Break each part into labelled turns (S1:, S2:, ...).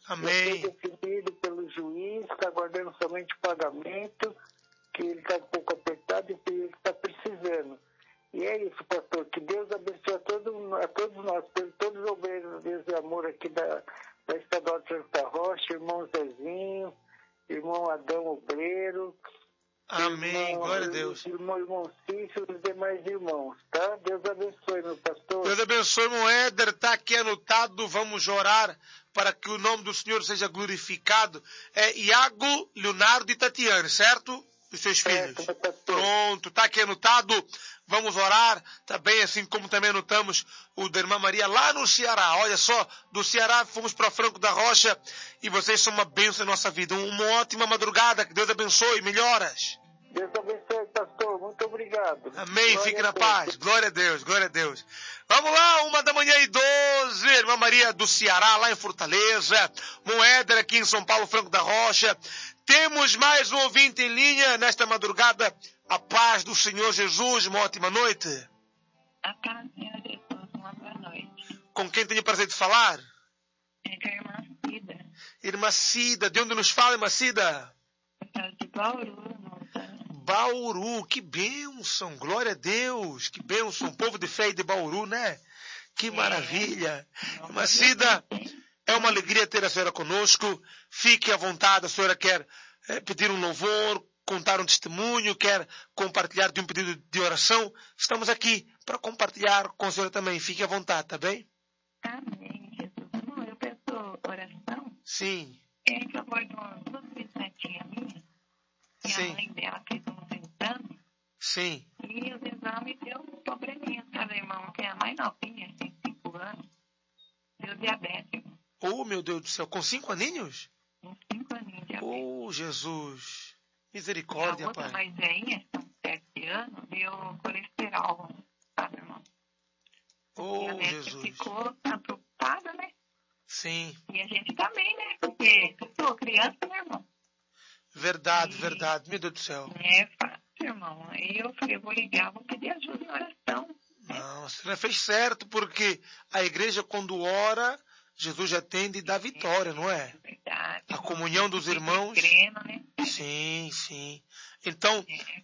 S1: Amém.
S2: Já foi definido pelo juiz, está aguardando somente o pagamento, que ele está um pouco apertado e ele está precisando. E é isso, pastor, que Deus abençoe a todos nós, todos os obreiros de amor aqui da Estadual de Santa Rocha, irmão Zezinho, irmão Adão Obreiro.
S1: Amém, glória a Deus.
S2: Irmão Cícero e os demais irmãos, tá? Deus abençoe, meu pastor.
S1: Deus abençoe, irmão Éder, está aqui anotado, vamos orar para que o nome do Senhor seja glorificado. É Iago, Leonardo e Tatiane, certo? Os seus filhos. Pronto, está aqui anotado. Vamos orar também, assim como também anotamos o da irmã Maria lá no Ceará. Olha só, do Ceará fomos para Franco da Rocha e vocês são uma bênção em nossa vida. Uma ótima madrugada, que Deus abençoe, melhoras.
S2: Deus abençoe, pastor. Muito obrigado.
S1: Amém, glória fique na paz. Glória a Deus, glória a Deus. Vamos lá, 1h12, irmã Maria do Ceará, lá em Fortaleza. Moeder aqui em São Paulo, Franco da Rocha. Temos mais um ouvinte em linha nesta madrugada. A paz do Senhor Jesus, uma ótima noite.
S3: A paz do Senhor Jesus, uma boa noite.
S1: Com quem tenho o prazer de falar?
S3: É com a irmã Cida.
S1: Irmã Cida, de onde nos fala, irmã Cida?
S3: Eu falo de Bauru, moça.
S1: Bauru, que bênção, glória a Deus, que bênção, povo de fé e de Bauru, né? Que maravilha. Irmã Cida, é uma alegria ter a senhora conosco. Fique à vontade, a senhora quer pedir um louvor, contar um testemunho, quer compartilhar de um pedido de oração. Estamos aqui para compartilhar com a senhora também. Fique à vontade, tá bem?
S3: Amém, Jesus. Não, eu peço oração.
S1: Sim.
S3: É em favor de uma duas bisnetinhas minhas. E
S1: Sim.
S3: a mãe dela fez uns exames.
S1: Sim.
S3: E os exames deu um probleminha, sabe, irmão? Que é a mais novinha, tem 5 anos. Deu diabetes.
S1: Oh, meu Deus do céu, com 5 aninhos?
S3: Com 5 aninhos de diabetes.
S1: Oh, Jesus. Misericórdia,
S3: a outra
S1: Pai.
S3: mais velhinha, com 7 anos, deu colesterol, sabe, irmão?
S1: Oh,
S3: e a médica
S1: Jesus.
S3: ficou preocupada, né?
S1: Sim.
S3: E a gente também, né? Porque eu sou criança, né, irmão?
S1: Verdade, verdade. Meu Deus do céu.
S3: É fácil, irmão. Aí eu falei, vou ligar, vou pedir ajuda em oração.
S1: Não, a senhora fez certo, porque a igreja, quando ora, Jesus atende e dá vitória, não é?
S3: Verdade.
S1: A comunhão dos irmãos.
S3: Crendo, né?
S1: Sim, sim. Então,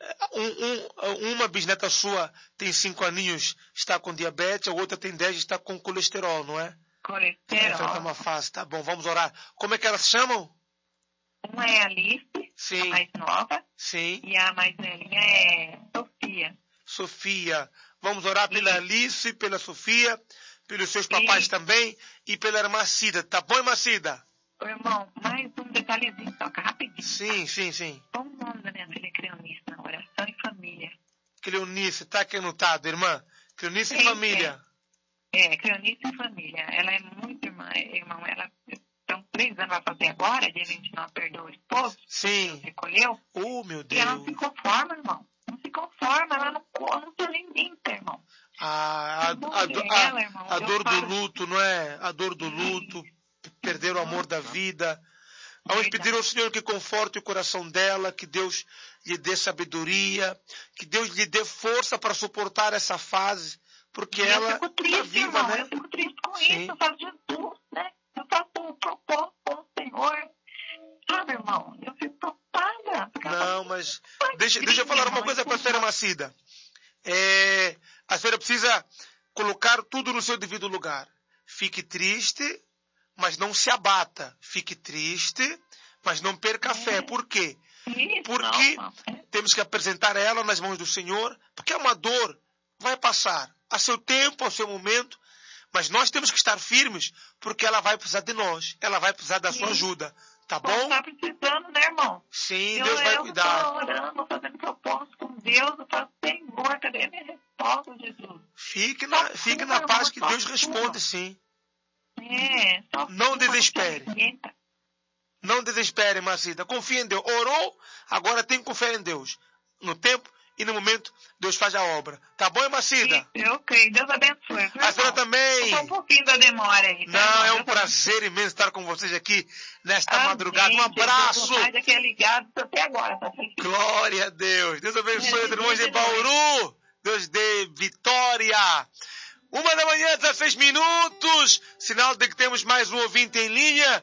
S1: uma bisneta sua tem 5 aninhos, está com diabetes, a outra tem 10 e está com colesterol, não é?
S3: Colesterol.
S1: Essa é uma fase, tá bom, vamos orar. Como é que elas se chamam?
S3: Uma é a Alice,
S1: Sim.
S3: a mais nova.
S1: Sim.
S3: E a mais velhinha é Sofia.
S1: Sofia. Vamos orar pela Alice, pela Sofia, pelos seus papais também e pela irmã Cida. Tá bom, irmã Cida?
S3: Ô, irmão, mais um detalhezinho, toca rapidinho.
S1: Sim, sim, sim.
S3: Qual o nome da minha filha Cleonice na oração e família?
S1: Cleonice, tá aqui anotado, irmã. Cleonice e família.
S3: Cleonice e família. Ela é muito irmão, ela estão 3 anos, vai fazer agora, dia 29, perdoa o esposo.
S1: Sim.
S3: Recolheu.
S1: Oh, meu
S3: E
S1: Deus.
S3: ela não se conforma, irmão. Não se conforma, ela não se alimenta, irmão.
S1: A dor do luto, não é? A dor do luto, perder o amor da vida. Vamos pedir ao Senhor que conforte o coração dela, que Deus lhe dê sabedoria, que Deus lhe dê força para suportar essa fase, porque ela está viva,
S3: irmão,
S1: né?
S3: Eu fico triste com isso, eu falo Jesus, né? Eu faço um propósito com o Senhor. Sabe, irmão? Eu fico preocupada.
S1: Não, mas deixa eu falar uma coisa para a senhora Macida. A senhora precisa colocar tudo no seu devido lugar. Fique triste, mas não se abata. Fique triste, mas não perca a fé. Por quê? Porque temos que apresentar ela nas mãos do Senhor, porque é uma dor, vai passar a seu tempo, ao seu momento, mas nós temos que estar firmes, porque ela vai precisar de nós, ela vai precisar da sua ajuda. Tá bom?
S3: Tá precisando, né, irmão?
S1: Sim, Deus vai cuidar.
S3: Eu tô orando, fazendo propósito com Deus, eu falo, Senhor, cadê a minha resposta, Jesus?
S1: Fique na paz que Deus responde, sim. Não desespere. Não desespere, Macida. Confie em Deus. Orou, agora tem que confiar em Deus. No tempo e no momento, Deus faz a obra. Tá bom, Macida?
S3: Eu creio. Deus abençoe.
S1: A senhora também.
S3: Só um pouquinho da demora aí.
S1: Não, é um prazer imenso estar com vocês aqui nesta madrugada. Um abraço.
S3: Aqui é ligado até agora.
S1: Glória a Deus. Deus abençoe os irmãos de Bauru. Deus dê vitória. 1h16, sinal de que temos mais um ouvinte em linha.